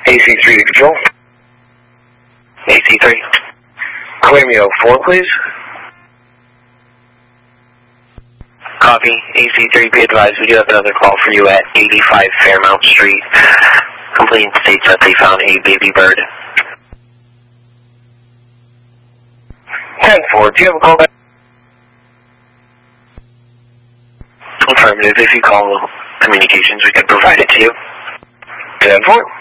AC3 to control. AC3. Romeo 4, please. Copy. AC3, be advised, we do have another call for you at 85 Fairmount Street. Complaint states that they found a baby bird. 10-4, do you have a call back? Affirmative. If you call communications, we can provide it to you. 10-4.